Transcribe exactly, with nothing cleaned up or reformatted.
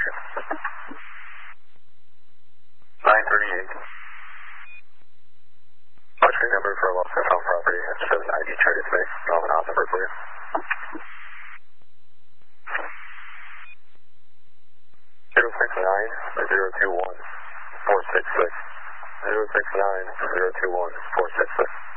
you. nine thirty-eight. Watching number for a lost and found property at seven ninety Trinity Bay. I'll have an odd number for you. zero six nine zero two one four six six. zero six nine zero two one four six six.